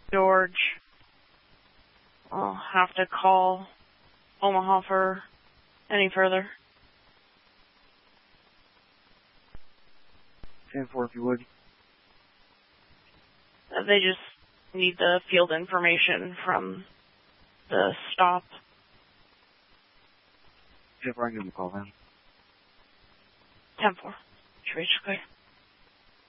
George. I'll have to call Omaha for any further. 10-4, if you would. They just need the field information from the stop. 10-4, I can give them a call then. 10-4. Should we just go?